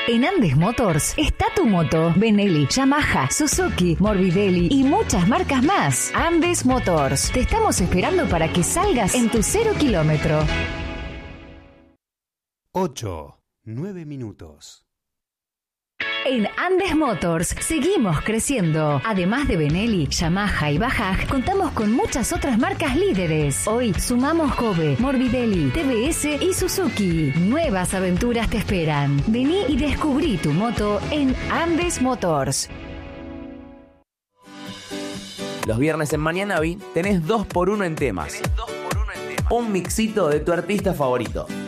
En Andes Motors está tu moto. Benelli, Yamaha, Suzuki, Morbidelli y muchas marcas más. Andes Motors. Te estamos esperando para que salgas en tu 0 kilómetro. 8, 9 minutos. En Andes Motors seguimos creciendo. Además de Benelli, Yamaha y Bajaj, contamos con muchas otras marcas líderes. Hoy sumamos Kobe, Morbidelli, TBS y Suzuki. Nuevas aventuras te esperan. Vení y descubrí tu moto en Andes Motors. Los viernes en Mañana Vi tenés 2x1 en temas. Un mixito de tu artista favorito.